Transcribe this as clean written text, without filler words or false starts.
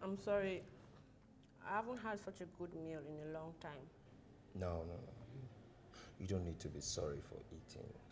I'm sorry. I haven't had such a good meal in a long time. No. You don't need to be sorry for eating.